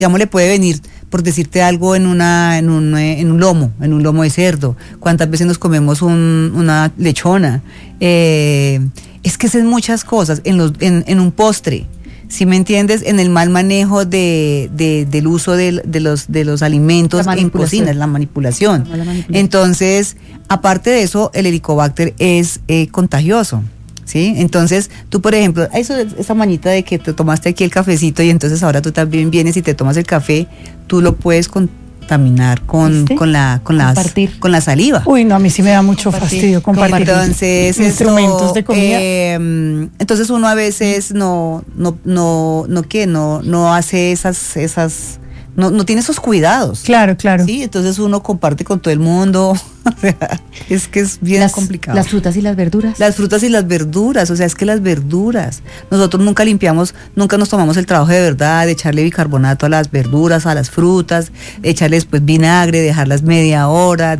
digamos, le puede venir, por decirte algo, en un lomo de cerdo. ¿Cuántas veces nos comemos una lechona? Es que son muchas cosas, en un postre. ¿Sí me entiendes? En el mal manejo del uso de los alimentos en cocina, es la manipulación. Entonces, aparte de eso, el Helicobacter es contagioso, ¿sí? Entonces, tú, por ejemplo, esa mañita de que te tomaste aquí el cafecito y entonces ahora tú también vienes y te tomas el café, tú lo puedes contaminar con la saliva. Uy, no, a mí sí me da mucho fastidio compartir instrumentos de comida. Entonces uno a veces no hace esas no tiene esos cuidados. Claro. Sí, entonces uno comparte con todo el mundo. O sea, es que es bien complicado. Las frutas y las verduras. Las frutas y las verduras, o sea, es que las verduras, nosotros nunca nos tomamos el trabajo de verdad de echarle bicarbonato a las verduras, a las frutas, echarles pues vinagre, dejarlas media hora,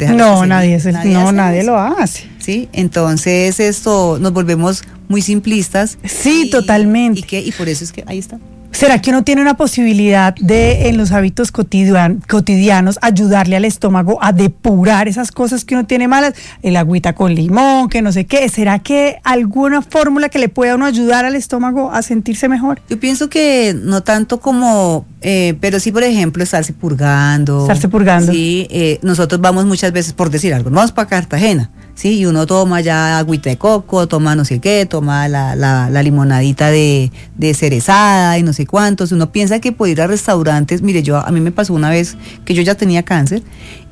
nadie lo hace. Sí, entonces esto nos volvemos muy simplistas. Sí, totalmente. Y por eso es que ahí está. ¿Será que uno tiene una posibilidad de, en los hábitos cotidianos, ayudarle al estómago a depurar esas cosas que uno tiene malas? El agüita con limón, que no sé qué. ¿Será que alguna fórmula que le pueda a uno ayudar al estómago a sentirse mejor? Yo pienso que no tanto como, pero sí, por ejemplo, estarse purgando. Sí, nosotros vamos muchas veces, por decir algo, vamos para Cartagena. Sí, y uno toma ya agüita de coco, toma no sé qué, toma la limonadita de cerezada y no sé cuántos. Uno piensa que puede ir a restaurantes. Mire, a mí me pasó una vez que yo ya tenía cáncer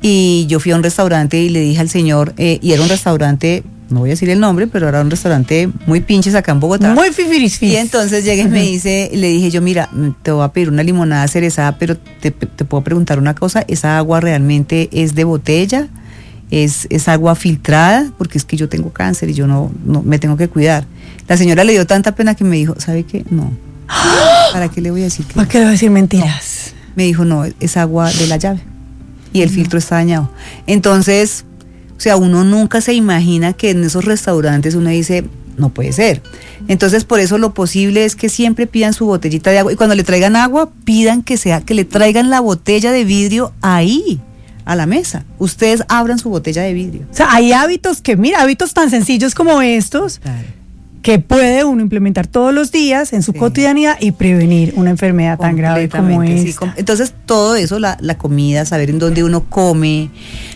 y yo fui a un restaurante y le dije al señor, y era un restaurante, no voy a decir el nombre, pero era un restaurante muy pinches acá en Bogotá. Muy fifirisfis. Y entonces llegué y le dije yo, mira, te voy a pedir una limonada cerezada, pero te puedo preguntar una cosa, ¿esa agua realmente es de botella? ¿Es agua filtrada? Porque es que yo tengo cáncer y yo no me tengo que cuidar. La señora le dio tanta pena que me dijo, ¿sabe qué? No. ¿Para qué le voy a decir que? ¿Para qué le voy a decir mentiras? No. Me dijo, no, es agua de la llave y el filtro está dañado. Entonces, o sea, uno nunca se imagina que en esos restaurantes uno dice, no puede ser. Entonces, por eso lo posible es que siempre pidan su botellita de agua y cuando le traigan agua, pidan que le traigan la botella de vidrio ahí, a la mesa. Ustedes abran su botella de vidrio. O sea, hay hábitos hábitos tan sencillos como estos, claro, que puede uno implementar todos los días en su cotidianidad y prevenir una enfermedad tan grave como esta. Sí. Entonces, todo eso, la comida, saber en dónde uno come,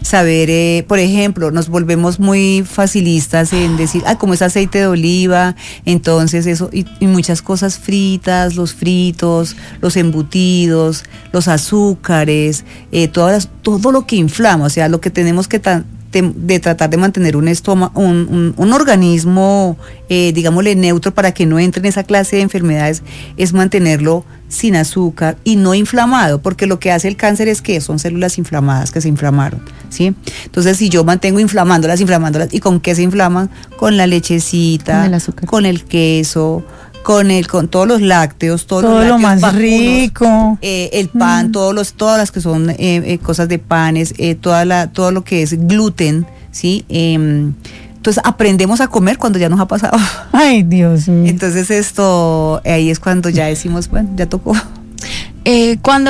saber, por ejemplo, nos volvemos muy facilistas en decir, como es aceite de oliva, entonces eso, y muchas cosas fritas, los fritos, los embutidos, los azúcares, todo lo que inflama, o sea, lo que tenemos que de tratar de mantener un estómago, un organismo, digámosle, neutro para que no entre en esa clase de enfermedades, es mantenerlo sin azúcar y no inflamado, porque lo que hace el cáncer es que son células inflamadas que se inflamaron, ¿sí? Entonces, si yo mantengo inflamándolas, ¿y con qué se inflaman? Con la lechecita, con el azúcar, con el queso, con todos los lácteos, todo lo más vacunos, rico, el pan, todas las que son cosas de panes, todo lo que es gluten, ¿sí? Entonces aprendemos a comer cuando ya nos ha pasado. Ay, Dios mío. Entonces ahí es cuando ya decimos, bueno, ya tocó. Cuando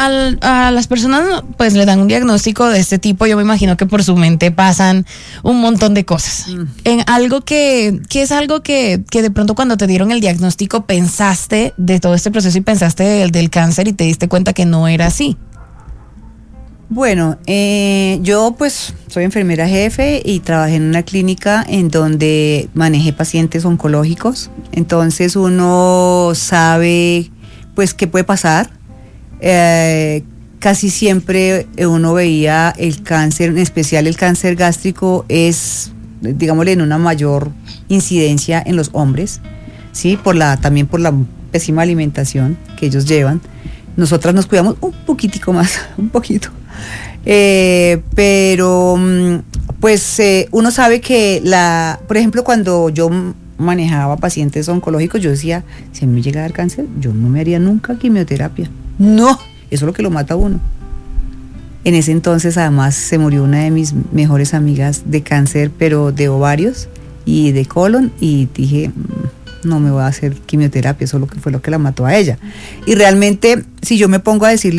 a las personas pues le dan un diagnóstico de este tipo, yo me imagino que por su mente pasan un montón de cosas. En algo que es algo que de pronto cuando te dieron el diagnóstico pensaste de todo este proceso y pensaste del cáncer y te diste cuenta que no era así. Bueno, yo pues soy enfermera jefe y trabajé en una clínica en donde manejé pacientes oncológicos. Entonces uno sabe pues qué puede pasar. Casi siempre uno veía el cáncer, en especial el cáncer gástrico, es, digámosle, en una mayor incidencia en los hombres, ¿sí? También por la pésima alimentación que ellos llevan. Nosotras nos cuidamos un poquitico más, un poquito. Pero pues uno sabe que por ejemplo, cuando yo manejaba pacientes oncológicos, yo decía, si a mí me llega a dar cáncer, yo no me haría nunca quimioterapia. No, eso es lo que lo mata a uno. En ese entonces, además, se murió una de mis mejores amigas de cáncer, pero de ovarios y de colon, y dije, no me voy a hacer quimioterapia, eso fue lo que la mató a ella. Y realmente, si yo me pongo a decirle